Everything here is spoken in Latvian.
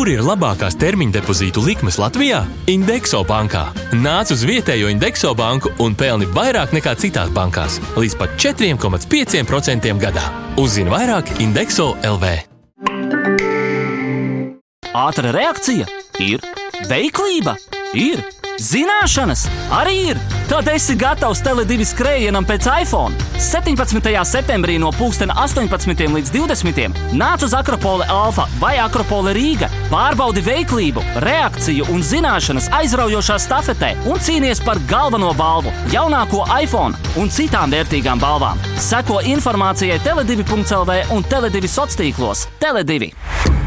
Kur ir labākās termiņa depozītu likmes Latvijā? Indexo bankā. Nāc uz vietējo Indexo banku un pelni vairāk nekā citās bankās. Līdz pat 4,5% gadā. Uzzini vairāk Indexo LV. Ātra reakcija? Ir. Veiklība? Ir. Zināšanas? Arī ir. Tad esi gatavs Tele2 skrējienam pēc iPhone. 17. septembrī no 18 līdz 20. Nāc uz Akropole Alfa vai Akropole Rīga. Pārbaudi veiklību, reakciju un zināšanas aizraujošā stafetē un cīnies par galveno balvu, jaunāko iPhone un citām vērtīgām balvām. Seko informācijai tele2.lv un Tele2 sociālos tīklos. Tele2.